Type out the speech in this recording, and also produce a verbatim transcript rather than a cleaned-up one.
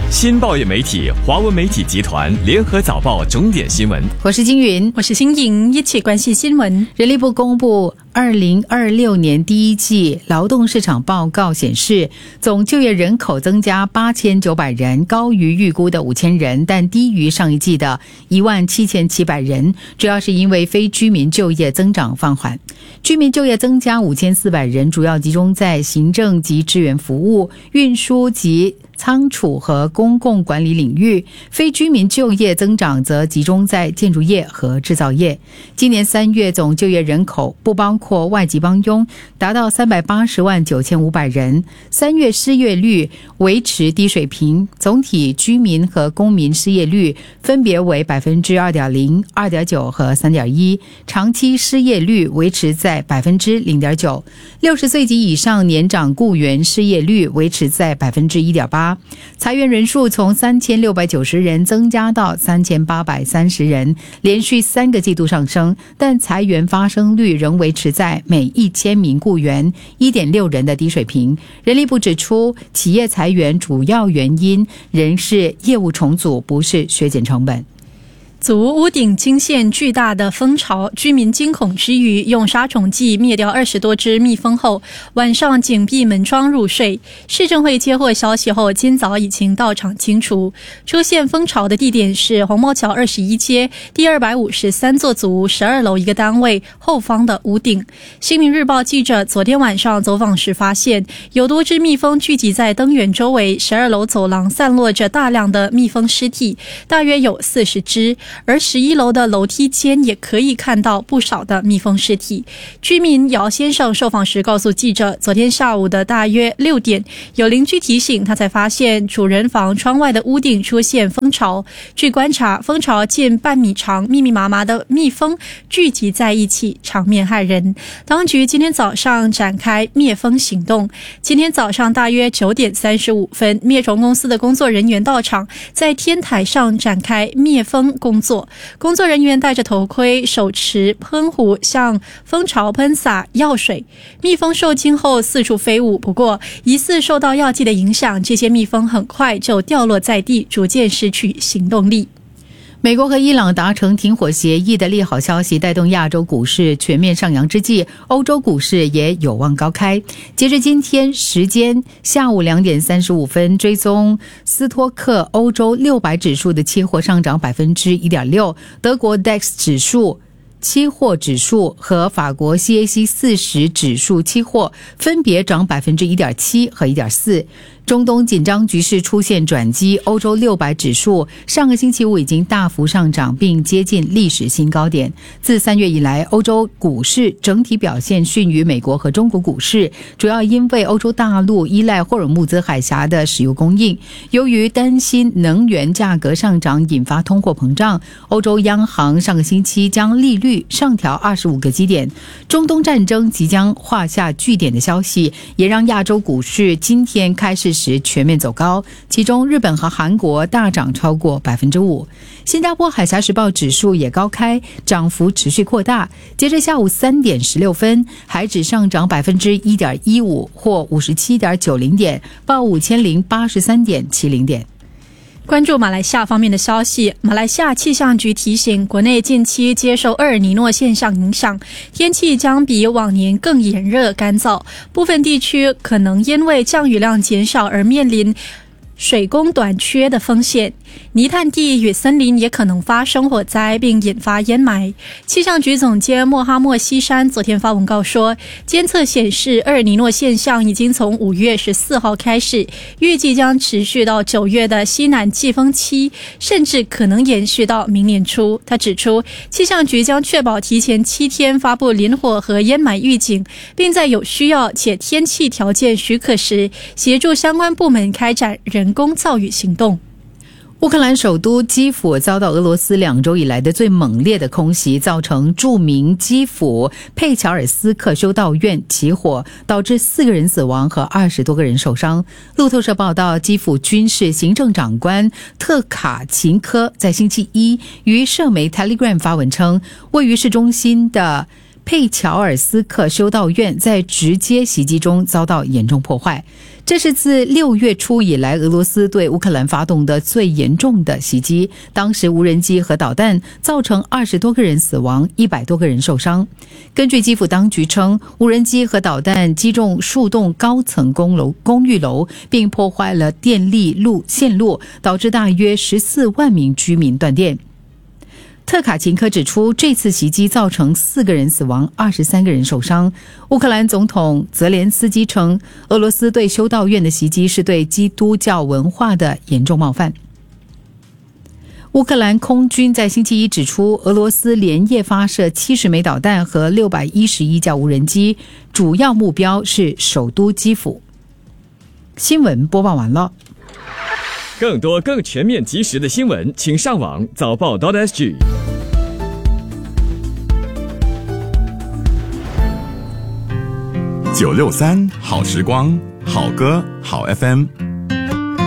新报业媒体华文媒体集团联合早报重点新闻。 我是金云， 我是新颖，一起关心新闻。 人力部公布二零二六年第一季劳动市场报告显示，总就业人口增加八千九百人，高于预估的五千人，但低于上一季的一万七千七百人，主要是因为非居民就业增长放缓。居民就业增加五千四百人，主要集中在行政及支援服务、运输及仓储和公共管理领域，非居民就业增长则集中在建筑业和制造业。今年三月总就业人口不包括外籍帮佣达到三百八十万九千五百人，三月失业率维持低水平，总体居民和公民失业率分别为 百分之二点零、二点九 和 三点一， 长期失业率维持在 百分之零点九， 六十岁及以上年长雇员失业率维持在 百分之一点八，裁员人数从三千六百九十人增加到三千八百三十人，连续三个季度上升，但裁员发生率仍维持在每一千名雇员 一点六人的低水平。人力部指出，企业裁员主要原因仍是业务重组，不是削减成本。 祖屋顶惊现巨大的蜂巢，居民惊恐之余用杀虫剂灭掉二十多只蜜蜂后，晚上紧闭门窗入睡。市政会接获消息后，今早已经到场清除。出现蜂巢的地点是红毛桥二十一街第二百五十三座祖屋十二楼一个单位后方的屋顶。新民日报记者昨天晚上走访时发现，有多只蜜蜂聚集在灯源周围，十二楼走廊散落着大量的蜜蜂尸体，大约有四十只。而十一楼的楼梯间也可以看到不少的蜜蜂尸体。居民姚先生受访时告诉记者，昨天下午的大约六点，有邻居提醒他才发现主人房窗外的屋顶出现蜂巢。据观察，蜂巢近半米长，密密麻麻的蜜蜂聚集在一起，场面骇人。当局今天早上展开灭蜂行动。今天早上大约九点三十五分，灭虫公司的工作人员到场，在天台上展开灭蜂工作。工作人员戴着头盔，手持喷壶向蜂巢喷洒药水，蜜蜂受惊后四处飞舞，不过疑似受到药剂的影响，这些蜜蜂很快就掉落在地，逐渐失去行动力。 美国和伊朗达成停火协议的利好消息带动亚洲股市全面上扬之际，欧洲股市也有望高开。截至今天时间下午两点三十五分，追踪斯托克欧洲六百指数的期货上涨 百分之一点六， 德国 D A X 指数期货指数和法国 C A C 四十 指数期货分别涨 百分之一点七 和 一点四。中东紧张局势出现转机，欧洲六百指数上个星期五已经大幅上涨，并接近历史新高点。自三月以来，欧洲股市整体表现逊于美国和中国股市，主要因为欧洲大陆依赖霍尔木兹海峡的石油供应。由于担心能源价格上涨引发通货膨胀，欧洲央行上个星期将利率上调二十五个基点。中东战争即将画下句点的消息，也让亚洲股市今天开市时全面走高，其中日本和韩国大涨超过 百分之五。 新加坡海峡时报指数也高开，涨幅持续扩大。截至下午三点十六分，海指上涨 百分之一点一五 或 五十七点九零点，报五千零八十三点七零点。 关注马来西亚方面的消息，马来西亚气象局提醒，国内近期接受厄尔尼诺现象影响，天气将比往年更炎热干燥，部分地区可能因为降雨量减少而面临水供短缺的风险，泥炭地与森林也可能发生火灾并引发烟霾。气象局总监莫哈默西山昨天发文告说，监测显示厄尔尼诺现象已经从五月十四号开始，预计将持续到九月的西南季风期，甚至可能延续到明年初。他指出，气象局将确保提前七天发布林火和烟霾预警，并在有需要且天气条件许可时，协助相关部门开展人工造雨行动。 乌克兰首都基辅遭到俄罗斯两周以来的最猛烈的空袭，造成著名基辅佩乔尔斯克修道院起火，导致四个人死亡和二十多个人受伤。路透社报道，基辅军事行政长官特卡琴科在星期一于社媒 Telegram 发文称，位于市中心的佩乔尔斯克修道院在直接袭击中遭到严重破坏。这是自六月初以来俄罗斯对乌克兰发动的最严重的袭击，当时无人机和导弹造成二十多个人死亡，一百多个人受伤。根据基辅当局称，无人机和导弹击中数栋高层公楼公寓楼，并破坏了电力路线路，导致大约十四万名居民断电。特卡琴科指出，这次袭击造成四个人死亡，二十三个人受伤。乌克兰总统泽连斯基称，俄罗斯对修道院的袭击是对基督教文化的严重冒犯。乌克兰空军在星期一指出，俄罗斯连夜发射七十枚导弹和六百一十一架无人机，主要目标是首都基辅。新闻播报完了。 更多更全面及时的新闻，请上网早报 .sg。 九六三好时光，好歌好 F M。